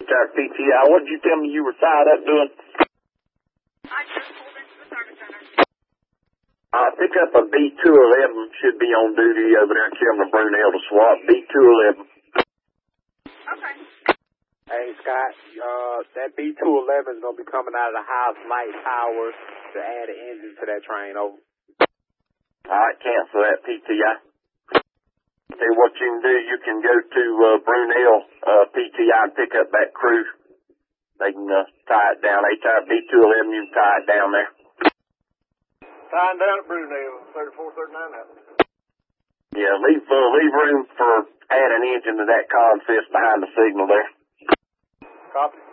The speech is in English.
PTI, what did you tell me you were tied up doing? I just pulled into the service center. Pick up a B211, should be on duty over there in Kilmer Brunel to swap. B211. Okay. Hey, Scott, that B211 is going to be coming out of the House Light Tower to add an engine to that train, over. Alright, cancel that PTI. See what you can do, you can go to Brunel PTI and pick up that crew. They can tie it down. They tie B211, you can tie it down there. Tying down at Brunel, 3439 now. Yeah, leave room for adding engine to that consist behind the signal there. Copy.